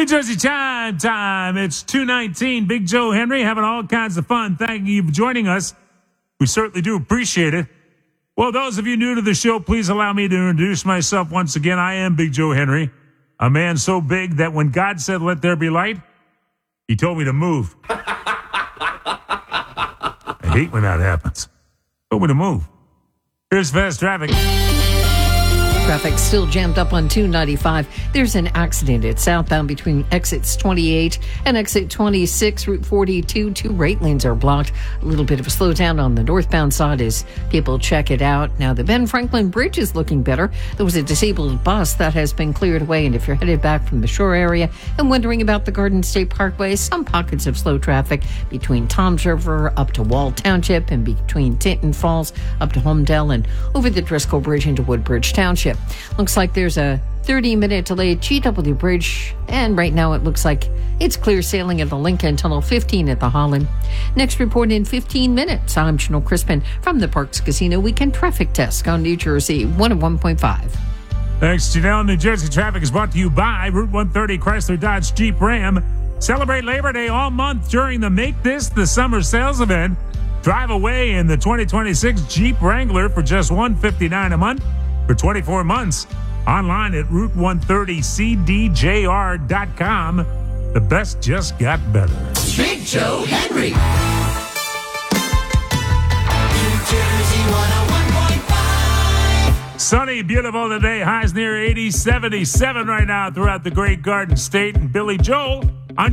New Jersey time. It's 2:19. Big Joe Henry having all kinds of fun. Thank you for joining us. We certainly do appreciate it. Well, those of you new to the show, please allow me to introduce myself once again. I am Big Joe Henry, a man so big that when God said, "Let there be light," he told me to move. I hate when that happens. Told me to move. Here's fast traffic. Traffic still jammed up on 295. There's an accident. It's southbound between exits 28 and exit 26, Route 42. Two right lanes are blocked. A little bit of a slowdown on the northbound side as people check it out. Now, the Ben Franklin Bridge is looking better. There was a disabled bus that has been cleared away. And if you're headed back from the shore area and wondering about the Garden State Parkway, some pockets of slow traffic between Toms River up to Wall Township and between Tinton Falls up to Homedale and over the Driscoll Bridge into Woodbridge Township. Looks like there's a 30-minute delay at GW Bridge, and right now it looks like it's clear sailing at the Lincoln Tunnel 15 at the Holland. Next report in 15 minutes. I'm Janelle Crispin from the Parks Casino Weekend Traffic Desk on New Jersey 101.5. Thanks, Janelle. New Jersey traffic is brought to you by Route 130 Chrysler Dodge Jeep Ram. Celebrate Labor Day all month during the Make This the Summer Sales event. Drive away in the 2026 Jeep Wrangler for just $159 a month. For 24 months, online at Route130CDJR.com. The best just got better. Big Joe Henry. New Jersey 101.5. Sunny, beautiful today. Highs near 80, 77 right now throughout the great Garden State. And Billy Joel